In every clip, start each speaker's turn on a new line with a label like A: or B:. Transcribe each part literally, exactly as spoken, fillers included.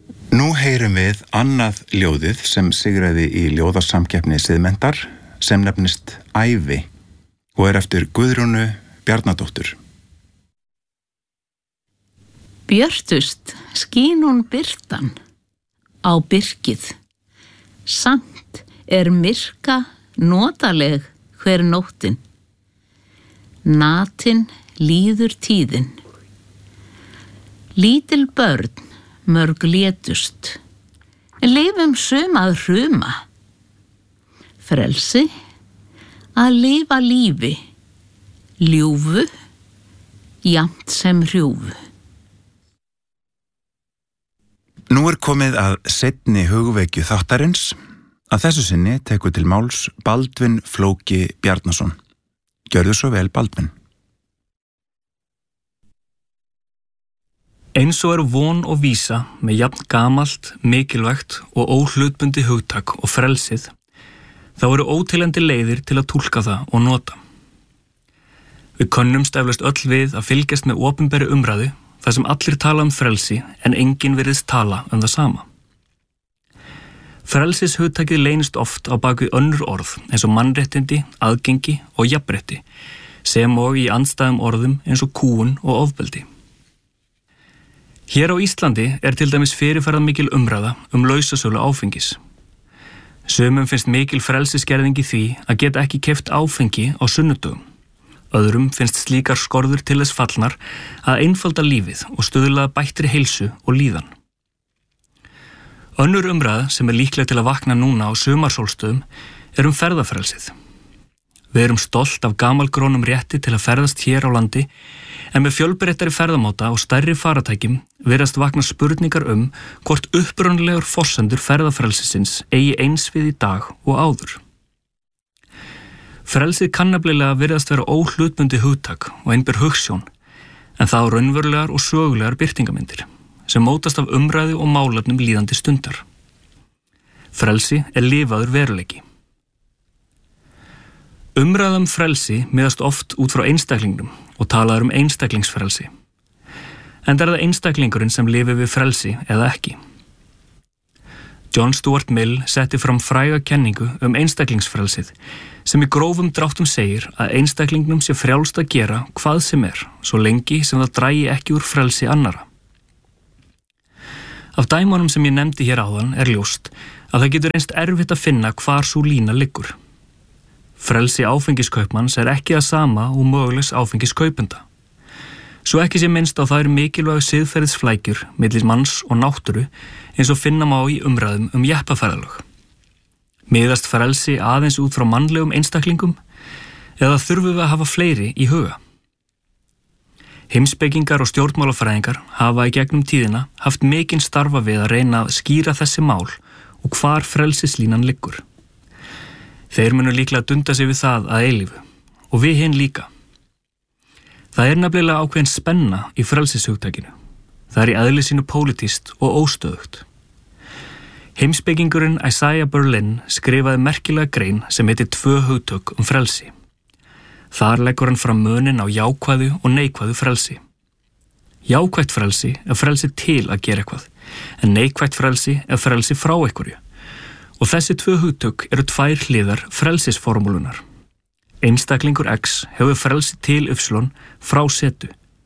A: Nú heyrum við annað ljóðið sem sigraði í ljóðasamkeppni Siðmenntar sem nefnist Ævi og er eftir Guðrúnu Bjarnadóttur.
B: Björtust skín hún birtan á birkið, samt er myrka notaleg hver nóttin. Natin líður tíðin. Lítil börn mörg létust, lifum sum að hruma. Frelsi að lifa lífi, ljúfu, jafnt sem hrjúfu.
A: Nú er komið að seinni hugvekju þáttarins. Að þessu sinni tekur til máls Baldvin Flóki Bjarnason. Gjörðu svo vel, Baldvin.
C: Eins og er von og vísa með jafn gamalt, mikilvægt og óhlutbundi hugtak og frelsið, þá eru óteljandi leiðir til að túlka það og nota. Við könnumst eflaust öll við að fylgjast með opinberri umræðu þar sem allir tala um frelsi en enginn virðist tala um það sama. Frelsis hugtakið leynist oft á bakvið önnur orð eins og mannréttindi, aðgengi og jafnrétti, sem og í andstæðum orðum eins og kúgun og ofbeldi. Hér á Íslandi er til dæmis fyrirferðarmikil umræða um lausasölu áfengis. Sumum finnst mikil frelsisgerðing í því að geta ekki keypt áfengi á sunnudögum. Öðrum finnst slíkar skorður til þess fallnar að einfalda lífið og stuðla að bættri heilsu og líðan. Önnur umræða sem er líkleg til að vakna núna á sumarsólstöðum er um ferðafrelsið. Við erum stolt af gamalgrónum rétti til að ferðast hér á landi, en með fjölbreyttari ferðamáta og stærri faratækjum virðast vakna spurningar um hvort upprunalegar forsendur ferðafrelsisins eigi eins við í dag og áður. Frelsið kann nefnilega virðast vera óhlutbundi hugtak og einber hugsjón, en það á raunverulegar og sögulegar birtingamyndir, sem mótast af umræðu og málefnum líðandi stundar. Frelsi er lifaður veruleiki. Umræðum frelsi miðast oft út frá einstaklingnum og talaður um einstaklingsfrelsi. En er það einstaklingurinn sem lifir við frelsi eða ekki? John Stuart Mill setti fram fræga kenningu um einstaklingsfrelsið sem í grófum dráttum segir að einstaklingnum sé frjálst að gera hvað sem er, svo lengi sem það dragi ekki úr frelsi annara. Af dæmunum sem ég nefndi hér áðan er ljóst að það getur einst erfitt að finna hvar sú lína liggur. Frelsi áfengiskaupmanns er ekki að sama og mögulegs áfengiskaupenda. Svo ekki sé minnst á það eru mikilvægu siðferðisflækjur milli manns og náttúru eins og finna má í umræðum um jeppaferðalög. Miðast frelsi aðeins út frá mannlegum einstaklingum eða þurfum við að hafa fleiri í huga? Heimspekingar og stjórnmálafræðingar hafa í gegnum tíðina haft mikinn starfa við að reyna að skýra þessi mál og hvar frelsislínan liggur. Þeir munu líklega dunda sig við það að eilífu og við hinn líka. Það er nefnilega ákveðin spenna í frelsishugtakinu. Það er í eðli sínu pólitískt og óstöðugt. Heimspekingurinn Isaiah Berlin skrifaði merkilega grein sem heitir Tvö hugtök um frelsi. Þar leggur hann fram muninn á jákvæðu og neikvæðu frelsi. Jákvætt frelsi er frelsi til að gera eitthvað, en neikvætt frelsi er frelsi frá einhverju. Og þessi tvö hugtök eru tvær hliðar frelsisformúlunar. Einstaklingur X hefur frelsi til Y frá setu.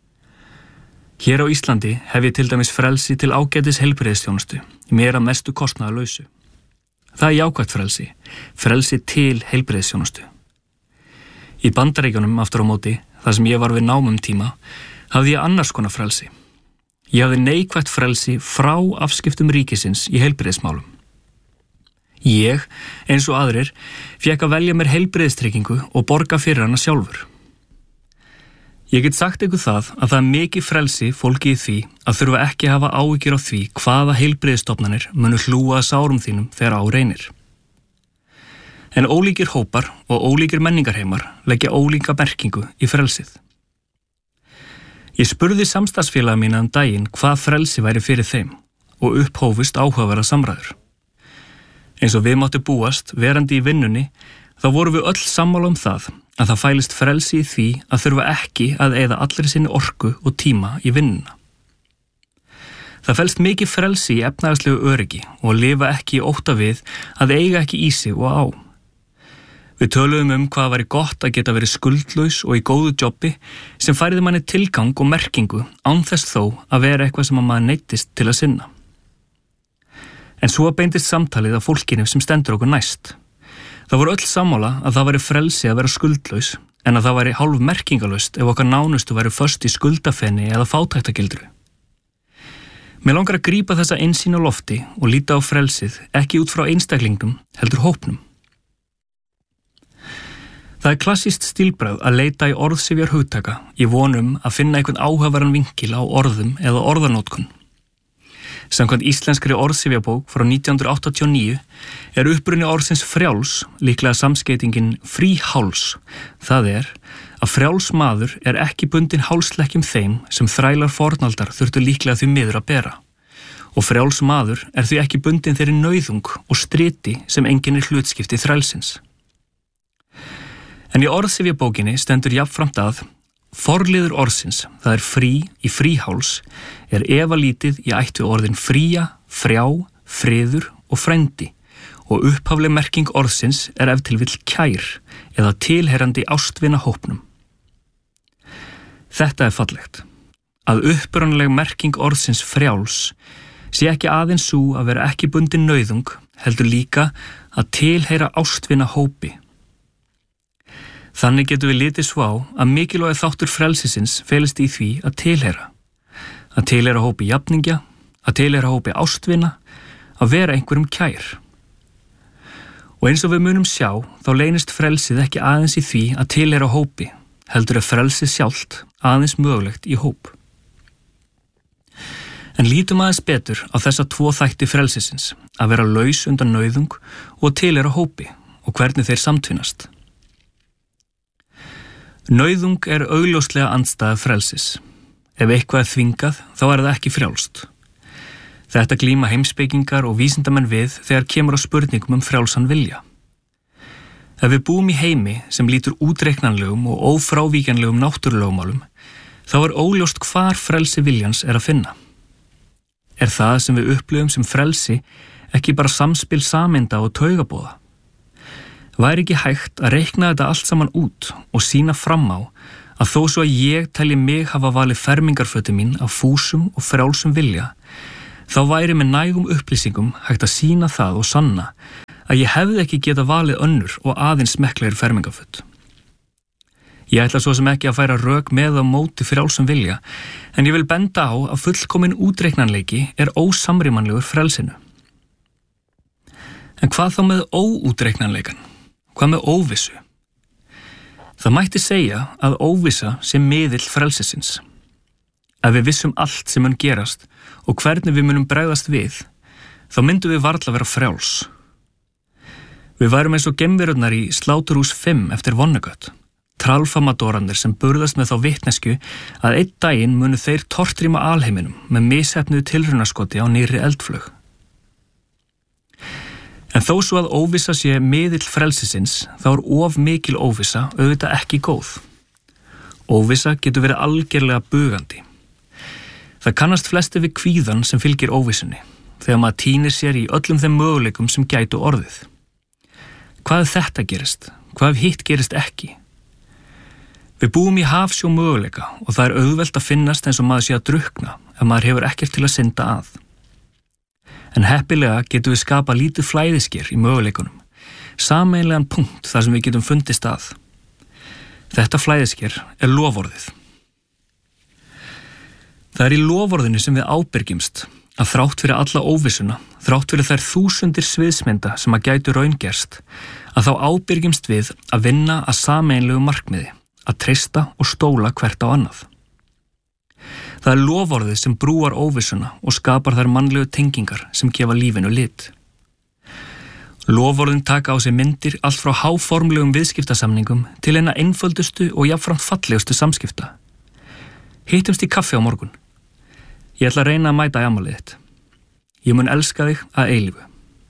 C: Hér á Íslandi hef ég til dæmis frelsi til ágætis heilbrigðisþjónustu, mér að mestu kostnaðarlausu. Það er jákvætt frelsi, frelsi til heilbrigðisþjónustu. Í Bandaríkjunum aftur á móti, þar sem ég var við námum tíma, hafði ég annars konar frelsi. Ég hafði neikvætt frelsi frá afskiptum ríkisins í heilbrigðismálum. Ég, eins og aðrir, fékk að velja mér heilbrigðistryggingu og borga fyrir hana sjálfur. Ég get sagt ykkur það að það er mikið frelsi fólki í því að þurfa ekki að hafa áhyggjur á því hvaða heilbrigðisstofnanir munu hlúa að sárum þínum þegar á reynir. En ólíkir hópar og ólíkir menningarheimar leggja ólíka merkingu í frelsið. Ég spurði samstarfsfélaga mína um daginn hvað frelsi væri fyrir þeim og upphófust áhugaverða samræður. Eins og við mátti búast, verandi í vinnunni, þá vorum við öll sammála um það að það fælist frelsi í því að þurfa ekki að eyða allri sinni orku og tíma í vinnuna. Það felst mikið frelsi í efnahagslegu öryggi og að lifa ekki í ótta við að eiga ekki í sig og á. Við töluðum um hvað væri gott að geta verið skuldlaus og í góðu jobbi sem færði manni tilgang og merkingu án þess þó að vera eitthvað sem að maður neyddist til að sinna. En svo beindist samtalið af fólkinu sem stendur okkur næst. Það voru öll sammála að það væri frelsi að vera skuldlaus en að það væri hálf merkingalöst ef okkar nánustu væri föst í skuldafeni eða fátæktagildru. Mér langar að grípa þessa einsýn á lofti og líta á frelsið ekki út frá einstaklingnum heldur hópnum. Það er klassískt stílbragð að leita í orðsifjar hugtaka í vonum að finna einhvern áhugaverðan vinkil á orðum eða orðanótkun. Samkvæmt íslenskri orðsifjabók frá nítján hundruð áttatíu og níu er uppruni orðsins frjáls líklega samskeytingin fríháls. Það er að frjáls maður er ekki bundinn hálslekkjum þeim sem þrælar fornaldar þurftu líklega því miður að bera. Og frjáls maður er því ekki bundinn þeirri nauðung og striti sem enginn er hlutskipti þrælsins. En í orðsifjabókinni stendur jafnframt að forliður orðsins, það er frí í fríháls, er efalítið í ætt við orðin fría, frjá, friður og frændi og upphafleg merking orðsins er ef til vill kær eða tilheyrandi ástvina hópnum. Þetta er fallegt. Að upprunaleg merking orðsins frjáls sé ekki aðeins sú að vera ekki bundin nauðung, heldur líka að tilheyra ástvina hópi. Þannig getum við litið svo á að mikilvægur þáttur frelsisins felist í því að tilheyra. Að tilheyra hópi jafningja, að tilheyra hópi ástvina, að vera einhverjum kær. Og eins og við munum sjá, þá leynist frelsið ekki aðeins í því að tilheyra hópi, heldur er frelsið sjálft aðeins mögulegt í hóp. En lítum aðeins betur á þessa tvo þætti frelsisins, að vera laus undan nauðung og tilheyra hópi og hvernig þeir samtvinnast. Nauðung er augljóslega andstæða frelsis. Ef eitthvað er þvingað, þá er það ekki frjálst. Þetta glíma heimspekingar og vísindamenn við þegar kemur á spurningum um frjálsan vilja. Ef við búum í heimi sem lítur útreiknanlegum og ófrávíkjanlegum náttúrulögmálum, þá er óljóst hvar frelsi viljans er að finna. Er það sem við upplifum sem frelsi ekki bara samspil sameinda og taugabóða? Væri ekki hægt að reikna þetta allt saman út og sýna fram á að þó svo að ég telji mig hafa valið fermingarfötu mín af fúsum og frjálsum vilja, þá væri með nægum upplýsingum hægt að sýna það og sanna að ég hefði ekki geta valið önnur og aðeins smekklegri fermingarföt. Ég ætla svo sem ekki að færa rök með á móti frjálsum vilja, en ég vil benda á að fullkomin útreiknanleiki er ósamrýmanlegur frelsinu. En hvað þá með óútreiknanleikan? Hvað með óvissu? Það mætti segja að óvissa sé miðill frelsisins. Ef við vissum allt sem mun gerast og hvernig við munum bregðast við, þá myndum við varla vera frjáls. Við værum eins og geimverurnar í Sláturhús fimm eftir Vonnegut, trálfamadóranir sem burðast með þá vitnesku að einn daginn munu þeir tortríma alheiminum með misheppnuðu tilraunaskoti á nýrri eldflaug. En þó svo að óvissa sé miðill frelsisins, þá er of mikil óvissa auðvitað ekki góð. Óvissa getur verið algerlega bugandi. Það kannast flesti við kvíðan sem fylgir óvissunni, þegar maður tínir sér í öllum þeim möguleikum sem gætu orðið. Hvað ef þetta gerist? Hvað ef hitt gerist ekki? Við búum í hafsjó möguleika og það er auðvelt að finnast eins og maður sé að drukkna ef maður hefur ekkert til að synda að. En heppilega getum við skapað lítið flæðisker í möguleikunum, sameiginlegan punkt þar sem við getum fundist að. Þetta flæðisker er loforðið. Það er í loforðinu sem við ábyrgjumst að þrátt fyrir alla óvissuna, þrátt fyrir þær þúsundir sviðsmynda sem að gætu raungerst, að þá ábyrgjumst við að vinna að sameiginlegu markmiði, að treysta og stóla hvert á annað. Það er loforðið sem brúar óvissuna og skapar þær mannlegu tengingar sem gefa lífinu lit. Loforðin taka á sig myndir allt frá háformlegum viðskiptasamningum til eina einföldustu og jafnframt fallegustu samskipta. Hittumst í kaffi á morgun. Ég ætla að reyna að mæta í afmælið þitt. Ég mun elska þig að eilífu.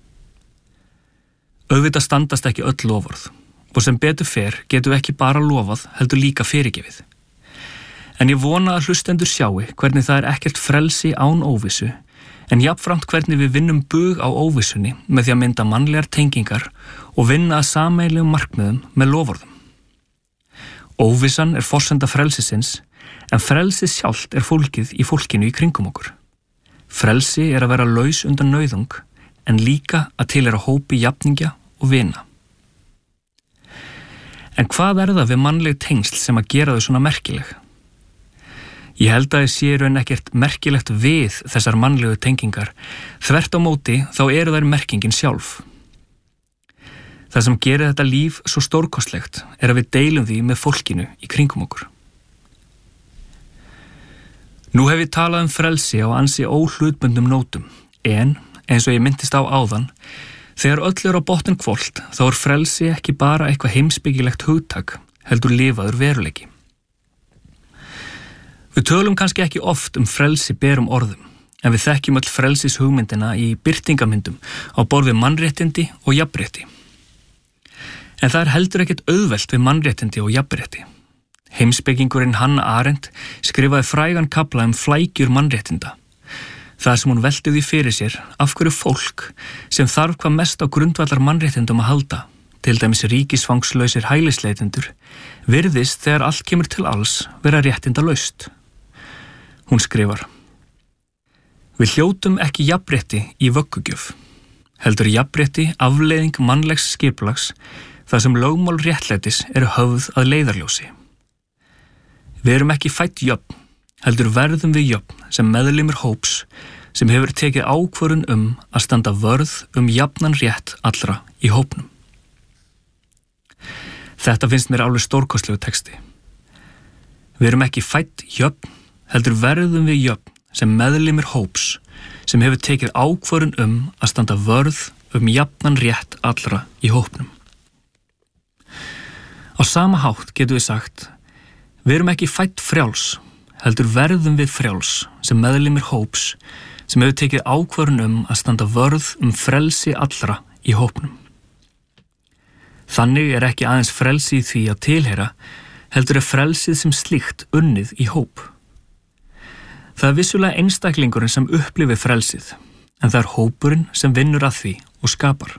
C: Auðvitað standast ekki öll loforð og sem betur fer getum við ekki bara lofað heldur líka fyrirgefið. En ég vona að hlustendur sjáu hvernig það er ekkert frelsi án óvissu, en jafnframt hvernig við vinnum bug á óvissunni með því að mynda mannlegar tengingar og vinna að sameiginlegum markmiðum með loforðum. Óvissan er forsenda frelsisins, en frelsið sjálft er fólkið í fólkinu í kringum okkur. Frelsi er að vera laus undan nauðung, en líka að tilheyra hópi jafningja og vina. En hvað er það við mannleg tengsl sem að gera þau svona merkileg? Ég held að ég sé raun ekkert merkilegt við þessar mannlegu tengingar, þvert á móti þá eru þær merkingin sjálf. Það sem gerir þetta líf svo stórkostlegt er að við deilum því með fólkinu í kringum okkur. Nú hef ég talað um frelsi á ansi óhlutbundnum nótum, en, eins og ég myndist á áðan, þegar öll er á botn hvolft, þá er frelsi ekki bara eitthvað heimspekilegt hugtak, heldur lifaður veruleiki. Við tölum kannski ekki oft um frelsi berum orðum, en við þekkjum öll frelsis hugmyndina í birtingamyndum á borð við mannréttindi og jafnrétti. En það er heldur ekkert auðvelt við mannréttindi og jafnrétti. Heimspekingurinn Hannah Arendt skrifaði frægan kafla um flækjur mannréttinda. Það sem hún velti því fyrir sér af hverju fólk sem þarf hvað mest á grundvallar mannréttindum að halda, til dæmis ríkisfangslausir hælisleitendur, virðist þegar allt kemur til alls vera réttindalaust. Hún skrifar: Við hljótum ekki jafnrétti í vöggugjöf. Heldur jafnrétti afleiðing mannlegs skipulags þar sem lögmál réttlætis eru höfð að leiðarljósi. Við erum ekki fædd jöfn, heldur verðum við jöfn sem meðlimir hóps sem hefur tekið ákvörðun um að standa vörð um jafnan rétt allra í hópnum. Þetta finnst mér alveg stórkostlegu texti. Við erum ekki fædd jöfn, heldur verðum við jöfn sem meðlimir hóps sem hefur tekið ákvörðun um að standa vörð um jafnan rétt allra í hópnum. Á sama hátt getum við sagt: Við erum ekki fædd frjáls, heldur verðum við frjáls sem meðlimir hóps sem hefur tekið ákvörðun um að standa vörð um frelsi allra í hópnum. Þannig er ekki aðeins frelsi í því að tilheyra, heldur er frelsið sem slíkt unnið í hóp. Það er vissulega einstaklingurinn sem upplifir frelsið, en það er hópurinn sem vinnur að því og skapar.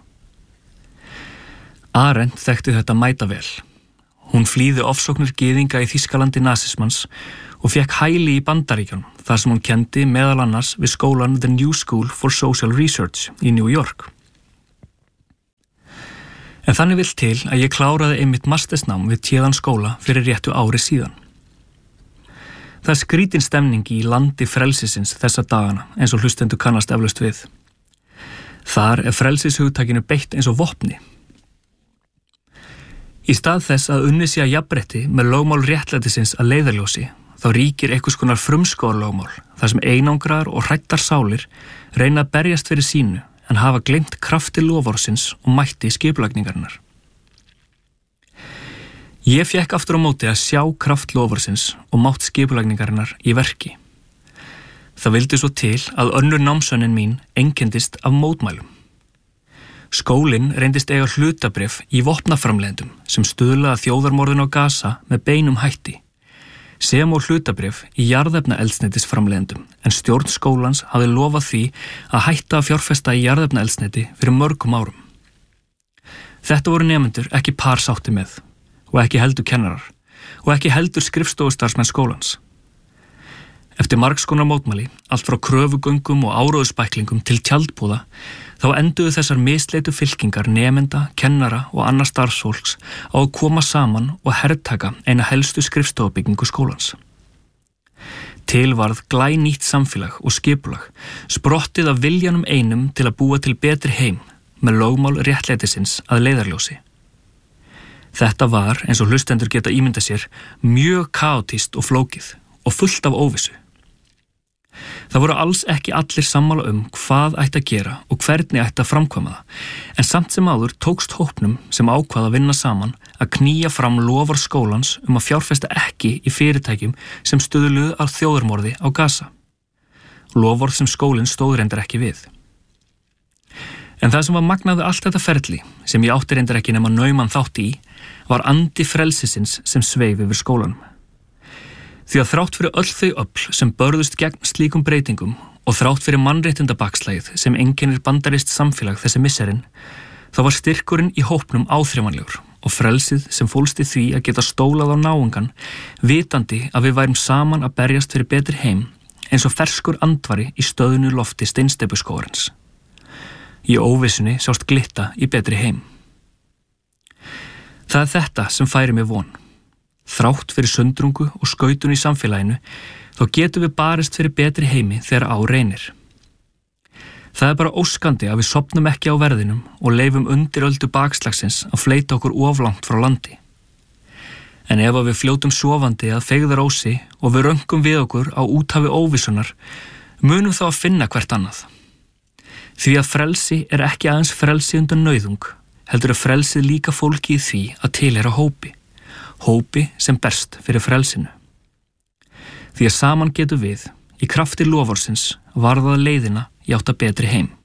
C: Arendt þekkti þetta mæta vel. Hún flýði ofsóknir gyðinga í Þýskalandi nasismans og fekk hæli í Bandaríkjunum, þar sem hún kendi meðal annars við skólan The New School for Social Research í New York. En þannig vill til að ég kláraði einmitt mastersnám við téðan skóla fyrir réttu ári síðan. Það er skrítin stemning í landi frelsisins þessa dagana, eins og hlustendur kannast eflaust við. Þar er frelsishugtakinu beitt eins og vopni. Í stað þess að unnið sé að jafnrétti með lögmál réttlætisins að leiðarljósi, þá ríkir einhvers konar frumskógarlögmál, þar sem einangrar og hrættar sálir reyna að berjast fyrir sínu en hafa gleymt krafti loforðsins og mætti skipulagningarinnar. Ég fékk aftur á móti að sjá kraft loforðsins og mátt skipulagningarinnar í verki. Það vildi svo til að önnur námsönnin mín einkendist af mótmælum. Skólinn reyndist eiga hlutabréf í vopnaframleiðendum sem stuðlaði að þjóðarmorðinu á Gaza með beinum hætti, sem og hlutabréf í jarðefnaeldsneytisframleiðendum, en stjórn skólans hafði lofað því að hætta að fjárfesta í jarðefnaeldsneyti fyrir mörgum árum. Þetta voru nemendur ekki par sátti með, og ekki heldur kennarar, og ekki heldur skrifstofustarfsmenn skólans. Eftir margskonar mótmæli, allt frá kröfugöngum og áróðuspæklingum til tjaldbúða, þá enduðu þessar misleitu fylkingar nemenda, kennara og annar starfsfólks á að koma saman og hertaka eina helstu skrifstofubyggingu skólans. Til varð glænýtt samfélag og skipulag, sprottið af viljanum einum til að búa til betri heim með lögmál réttlætisins að leiðarljósi. Þetta var, eins og hlustendur geta ímyndað sér, mjög kaotískt og flókið og fullt af óvissu. Það voru alls ekki allir sammála um hvað ætti að gera og hvernig ætti að framkvæma það, en samt sem áður tókst hópnum sem ákvað að vinna saman að knýja fram loforð skólans um að fjárfesta ekki í fyrirtækjum sem stuðluðu að þjóðarmorði á Gaza. Loforð sem skólinn stóð reyndar ekki við. En það sem var magnaði allt þetta ferli, sem ég átti reyndar ekki nema nauman þátt í, var andi frelsisins sem sveif yfir skólanum. Því að þrátt fyrir öll þau öfl sem börðust gegn slíkum breytingum og þrátt fyrir mannréttindabakslægið sem einkennir bandarist samfélag þessi misserinn, þá var styrkurinn í hópnum áþreifanlegur og frelsið sem fólst í því að geta stólað á náungan, vitandi að við værum saman að berjast fyrir betri heim eins og ferskur andvari í stöðnu lofti steinsteypuskógarins. Í óvissunni sást glitta í betri heim. Það er þetta sem færir mig von. Þrátt fyrir sundrungu og skautun í samfélaginu, þá getum við barist fyrir betri heimi þegar á reynir. Það er bara óskandi að við sofnum ekki á verðinum og leifum undiröldu bakslagsins að fleyta okkur oflangt frá landi. En ef við fljótum sofandi að feigðarósi og við röngum við okkur á úthafi óvissunar, munum þá að finna hvert annað. Því að frelsi er ekki aðeins frelsi undan nauðung, heldur að frelsið líka fólki í því að tilheyra hópi, hópi sem berst fyrir frelsinu. Því að saman getum við, í krafti loforðsins, varðað leiðina í átt að betri heim.